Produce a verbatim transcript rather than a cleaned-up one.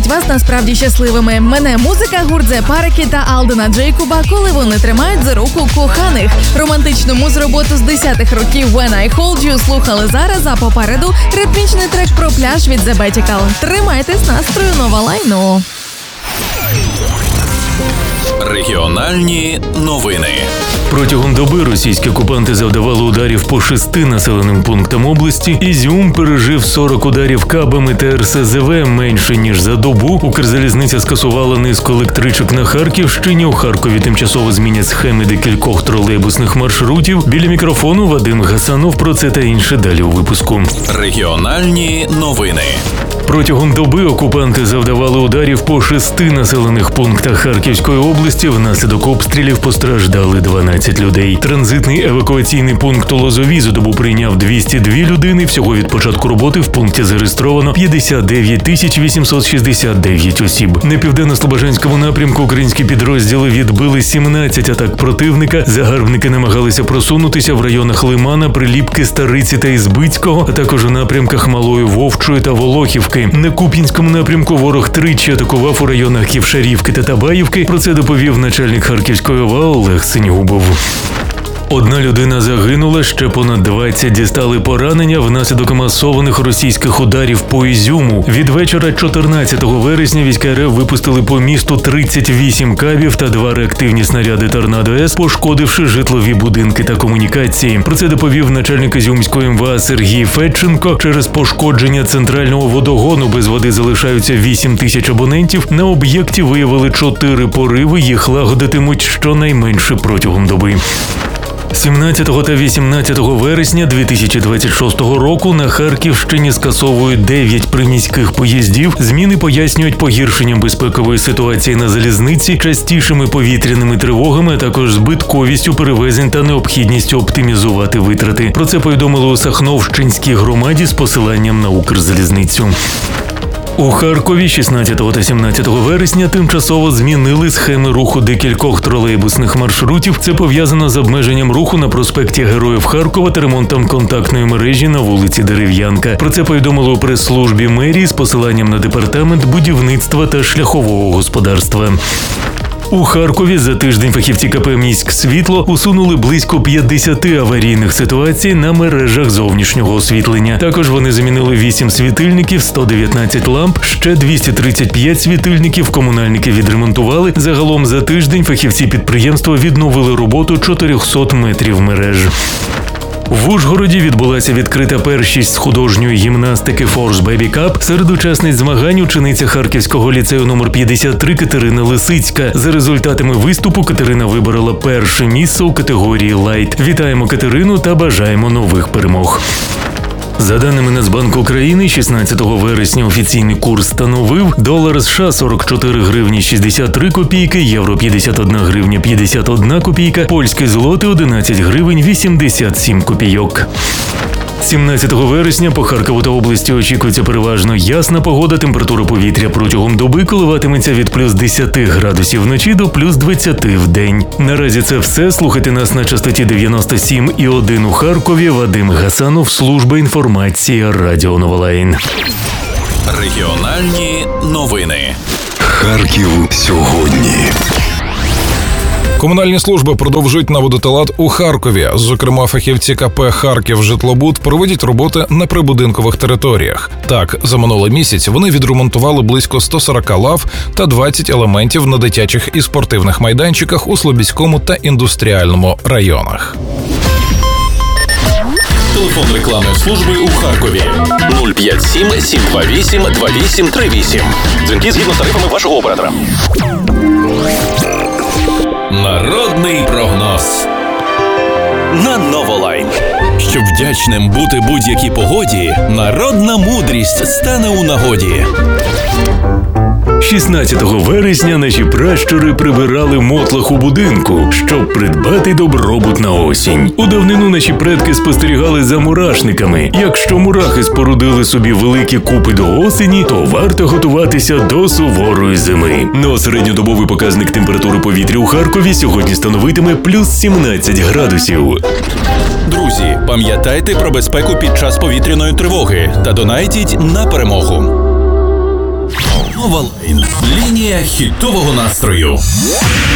вас насправді щасливими. Мене музика гурт Парики та Алдена Джейкоба, коли вони тримають за руку коханих. Романтичну муз-роботу з десятих років When I Hold You слухали зараз, а попереду ритмічний трек про пляж від Зебетікал. Тримайтесь настрою Новолайну. Регіональні новини. Протягом доби російські окупанти завдавали ударів по шести населеним пунктам області. Ізюм пережив сорок ударів кабами та ер ес зе ве менше, ніж за добу. Укрзалізниця скасувала низку електричок на Харківщині. У Харкові тимчасово змінять схеми декількох тролейбусних маршрутів. Біля мікрофону Вадим Гасанов. Про це та інше далі у випуску. Регіональні новини. Протягом доби окупанти завдавали ударів по шести населених пунктах Харківської області. Внаслідок обстрілів постраждали дванадцять людей. Транзитний евакуаційний пункт у Лозовій за добу прийняв двісті дві людини. Всього від початку роботи в пункті зареєстровано п'ятдесят дев'ять тисяч вісімсот шістдесят дев'ять осіб. На південно-слобожанському напрямку українські підрозділи відбили сімнадцять атак противника. Загарбники намагалися просунутися в районах Лимана, Приліпки, Стариці та Ізбицького, а також у напрямках Малої Вовчої та Волохівки. На Куп'янському напрямку ворог тричі атакував у районах Ківшарівки та Табаївки. Про це доповів начальник Харківської ОВА Олег Синігубов. Одна людина загинула, ще понад двадцять дістали поранення внаслідок масованих російських ударів по Ізюму. Від вечора чотирнадцятого вересня війська РФ випустили по місту тридцять вісім кабів та два реактивні снаряди «Торнадо-С», пошкодивши житлові будинки та комунікації. Про це доповів начальник Ізюмської ем ве а Сергій Федченко. Через пошкодження центрального водогону без води залишаються вісім тисяч абонентів. На об'єкті виявили чотири пориви, їх лагодитимуть щонайменше протягом доби. сімнадцятого та вісімнадцятого вересня дві тисячі двадцять шостого року на Харківщині скасовують дев'ять приміських поїздів. Зміни пояснюють погіршенням безпекової ситуації на залізниці, частішими повітряними тривогами, а також збитковістю перевезень та необхідністю оптимізувати витрати. Про це повідомили у Сахновщинській громаді з посиланням на Укрзалізницю. У Харкові шістнадцятого та сімнадцятого вересня тимчасово змінили схеми руху декількох тролейбусних маршрутів. Це пов'язано з обмеженням руху на проспекті Героїв Харкова та ремонтом контактної мережі на вулиці Дерев'янка. Про це повідомили у прес-службі мерії з посиланням на департамент будівництва та шляхового господарства. У Харкові за тиждень фахівці ка пе «Міськсвітло» усунули близько п'ятдесят аварійних ситуацій на мережах зовнішнього освітлення. Також вони замінили вісім світильників, сто дев'ятнадцять ламп, ще двісті тридцять п'ять світильників комунальники відремонтували. Загалом за тиждень фахівці підприємства відновили роботу чотирьохсот метрів мереж. В Ужгороді відбулася відкрита першість з художньої гімнастики Force Baby Cup. Серед учасниць змагань учениця Харківського ліцею номер п'ятдесят три Катерина Лисицька. За результатами виступу Катерина виборола перше місце у категорії «Лайт». Вітаємо Катерину та бажаємо нових перемог. За даними Нацбанку України, шістнадцятого вересня офіційний курс становив: долар США сорок чотири гривні шістдесят три копійки, євро п'ятдесят одна гривня п'ятдесят одна копійка, польський злотий одинадцять гривень вісімдесят сім копійок. сімнадцятого вересня по Харкову та області очікується переважно ясна погода. Температура повітря протягом доби коливатиметься від плюс десять градусів вночі до плюс двадцять в день. Наразі це все. Слухайте нас на частоті дев'яносто сім і один у Харкові. Вадим Гасанов, служба інформації, Радіо Новолайн. Регіональні новини. Харків сьогодні. Комунальні служби продовжують наводити лад у Харкові. Зокрема, фахівці ка пе «Харківжитлобуд» проводять роботи на прибудинкових територіях. Так, за минулий місяць вони відремонтували близько сто сорок лав та двадцять елементів на дитячих і спортивних майданчиках у Слобідському та індустріальному районах. Телефон рекламної служби у Харкові нуль п'ять сім сім два вісім два вісім три вісім. Дзвінки згідно з тарифами вашого оператора. Народний прогноз на Новолайн. Щоб вдячним бути будь-якій погоді, народна мудрість стане у нагоді. шістнадцятого вересня наші пращури прибирали мотлах у будинку, щоб придбати добробут на осінь. У давнину наші предки спостерігали за мурашниками. Якщо мурахи спорудили собі великі купи до осені, то варто готуватися до суворої зими. Но середньодобовий показник температури повітря у Харкові сьогодні становитиме плюс сімнадцять градусів. Друзі, пам'ятайте про безпеку під час повітряної тривоги та донайтіть на перемогу. Нова Лайн. Лінія хітового настрою.